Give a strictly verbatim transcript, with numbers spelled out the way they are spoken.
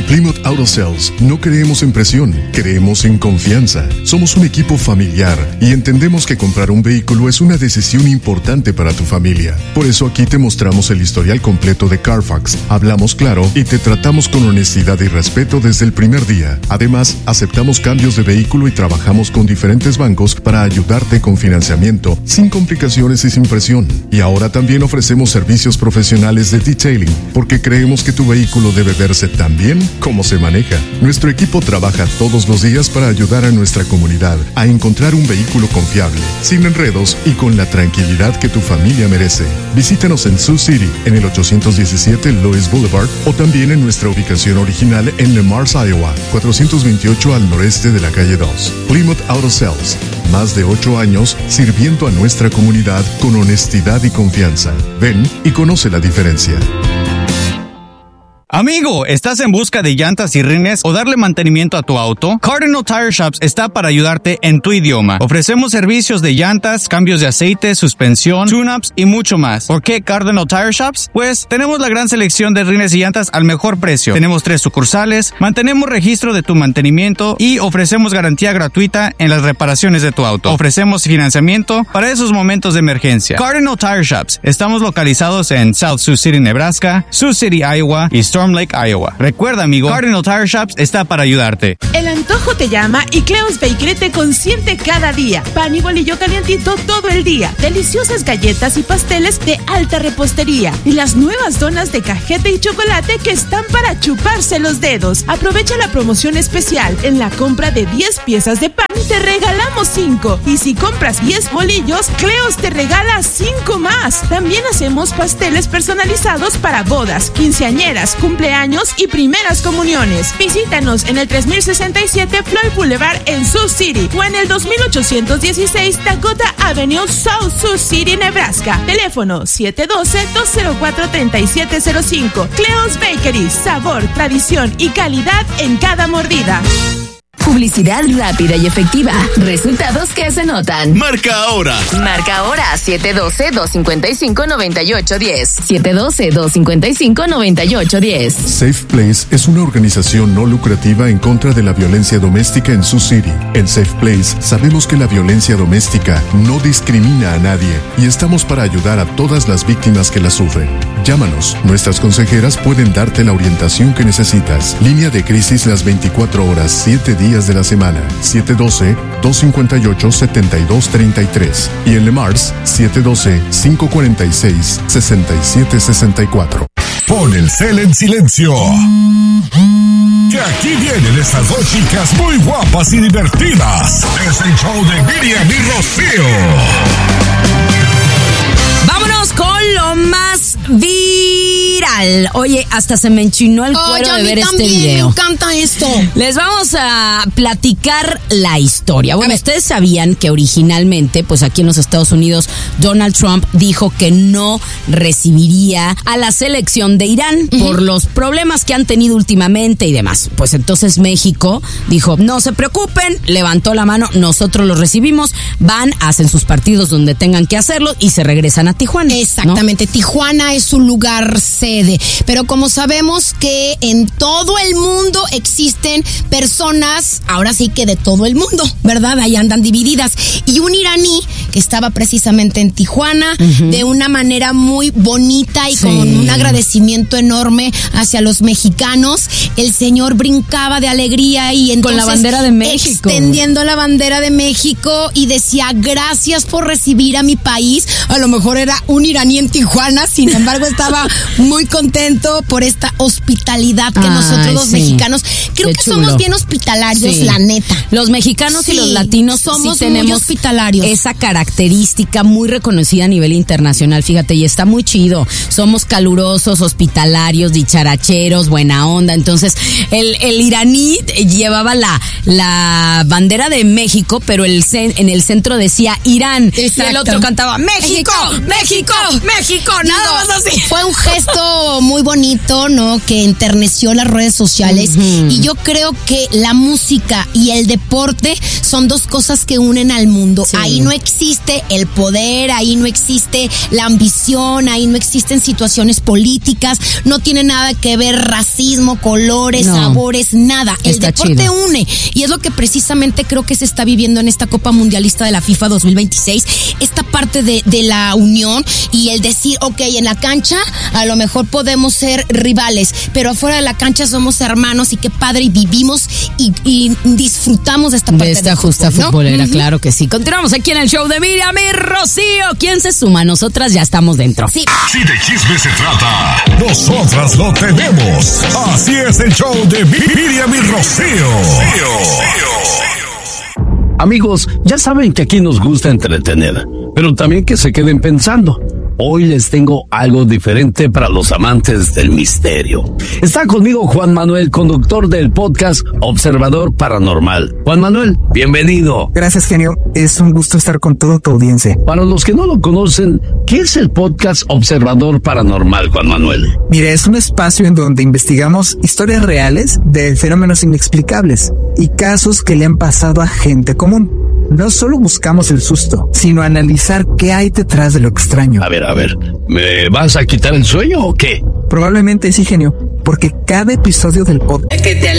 Plymouth Auto Sales no creemos en presión, creemos en confianza. Somos un equipo familiar y entendemos que comprar un vehículo es una decisión importante para tu familia. Por eso aquí te mostramos el historial completo de Carfax, hablamos claro y te tratamos con honestidad y respeto desde el primer día. Además, aceptamos cambios de vehículo y trabajamos con diferentes bancos para ayudarte con financiamiento, sin complicaciones y sin presión. Y ahora también ofrecemos servicios profesionales de detailing, porque creemos que tu vehículo debe verse tan bien como se maneja. Nuestro equipo trabaja todos los días para ayudar a nuestra comunidad a encontrar un vehículo confiable, sin enredos y con la tranquilidad que tu familia merece. Visítanos en Sioux City, en el ochocientos diecisiete Lewis Boulevard, o también en nuestra ubicación original en Le Mars, Iowa, cuatrocientos veintiocho al noreste de la calle dos. Plymouth Auto Sales, más de ocho años sirviendo a nuestra comunidad con honestidad y confianza. Ven y conoce la diferencia. Amigo, ¿estás en busca de llantas y rines o darle mantenimiento a tu auto? Cardinal Tire Shops está para ayudarte en tu idioma. Ofrecemos servicios de llantas, cambios de aceite, suspensión, tune-ups y mucho más. ¿Por qué Cardinal Tire Shops? Pues tenemos la gran selección de rines y llantas al mejor precio. Tenemos tres sucursales, mantenemos registro de tu mantenimiento y ofrecemos garantía gratuita en las reparaciones de tu auto. Ofrecemos financiamiento para esos momentos de emergencia. Cardinal Tire Shops. Estamos localizados en South Sioux City, Nebraska, Sioux City, Iowa y Storm Lake, Iowa. Recuerda, amigo, Cardinal Tire Shops está para ayudarte. El antojo te llama y Cleo's Bakery te consiente cada día. Pan y bolillo calientito todo el día. Deliciosas galletas y pasteles de alta repostería. Y las nuevas donas de cajeta y chocolate que están para chuparse los dedos. Aprovecha la promoción especial. En la compra de diez piezas de pan te regalamos cinco. Y si compras diez bolillos, Cleo's te regala cinco más. También hacemos pasteles personalizados para bodas, quinceañeras, cumpleaños y primeras comuniones. Visítanos en el tres mil sesenta y siete Floyd Boulevard en Sioux City o en el dos mil ochocientos dieciséis Dakota Avenue, South Sioux City, Nebraska. Teléfono siete uno dos, dos cero cuatro, tres siete cero cinco. Cleo's Bakery, sabor, tradición y calidad en cada mordida. Publicidad rápida y efectiva. Resultados que se notan. Marca ahora. Marca ahora siete uno dos, dos cinco cinco, nueve ocho uno cero. siete uno dos, dos cinco cinco, nueve ocho uno cero. Safe Place es una organización no lucrativa en contra de la violencia doméstica en Sioux City. En Safe Place sabemos que la violencia doméstica no discrimina a nadie y estamos para ayudar a todas las víctimas que la sufren. Llámanos. Nuestras consejeras pueden darte la orientación que necesitas. Línea de crisis las veinticuatro horas, siete días de la semana. siete uno dos, dos cinco ocho, siete dos tres tres. Y en Le Mars, siete uno dos, cinco cuatro seis, seis siete seis cuatro. Pon el cel en silencio. Que aquí vienen estas dos chicas muy guapas y divertidas. Es el show de Miriam y Rocío. Vámonos con lo más viral. Oye, hasta se me enchinó el cuero Oye, de ver también, este video. Me encanta esto. Les vamos a platicar la historia. Bueno, ustedes sabían que originalmente, pues aquí en los Estados Unidos, Donald Trump dijo que no recibiría a la selección de Irán uh-huh. por los problemas que han tenido últimamente y demás. Pues entonces México dijo, no se preocupen, levantó la mano, nosotros los recibimos, van, hacen sus partidos donde tengan que hacerlo y se regresan a Tijuana. Exactamente, ¿no? Tijuana es un lugar sede, pero como sabemos que en todo el mundo existen personas, ahora sí que de todo el mundo, ¿verdad? Ahí andan divididas. Y un iraní que estaba precisamente en Tijuana, uh-huh. de una manera muy bonita y sí. con un agradecimiento enorme hacia los mexicanos, el señor brincaba de alegría y entonces con la bandera de México, extendiendo la bandera de México y decía, gracias por recibir a mi país. A lo mejor era un iraní en Tijuana, sin embargo estaba muy contento por esta hospitalidad que Ay, nosotros los sí. mexicanos, creo Qué que chulo. somos bien hospitalarios, sí. la neta. Los mexicanos sí, y los latinos somos sí tenemos muy hospitalarios. Esa característica muy reconocida a nivel internacional, fíjate, y está muy chido. Somos calurosos, hospitalarios, dicharacheros, buena onda. Entonces, el, el iraní llevaba la, la bandera de México, pero el en el centro decía Irán. Exacto. Y el otro cantaba México, México, México, México, nada más así. Fue un gesto muy bonito, ¿no? Que enterneció las redes sociales. Uh-huh. Y yo creo que la música y el deporte son dos cosas que unen al mundo. Sí. Ahí no existe el poder, ahí no existe la ambición, ahí no existen situaciones políticas, no tiene nada que ver racismo, colores, no. sabores, nada. El Está deporte chido. une, y es lo que precisamente creo que se está viviendo en esta Copa Mundialista de la FIFA dos mil veintiséis, esta parte de, de la unión y el decir, ok, en la cancha a lo mejor podemos ser rivales, pero afuera de la cancha somos hermanos, y qué padre, y vivimos y, y disfrutamos de esta parte de esta de justa fútbol, ¿no? futbolera, uh-huh. claro que sí. Continuamos aquí en el show de Miriam y Rocío. ¿Quién se suma? Nosotras ya estamos dentro. Sí. Si de chisme se trata, nosotras lo tenemos. Así es el show de Miriam y Rocío. Amigos, ya saben que aquí nos gusta entretener, pero también que se queden pensando. Hoy les tengo algo diferente para los amantes del misterio. Está conmigo Juan Manuel, conductor del podcast Observador Paranormal. Juan Manuel, bienvenido. Gracias, genio. Es un gusto estar con toda tu audiencia. Para los que no lo conocen, ¿qué es el podcast Observador Paranormal, Juan Manuel? Mire, es un espacio en donde investigamos historias reales de fenómenos inexplicables y casos que le han pasado a gente común. No solo buscamos el susto, sino analizar qué hay detrás de lo extraño. A ver, a ver, ¿me vas a quitar el sueño o qué? Probablemente sí, genio, porque cada episodio del podcast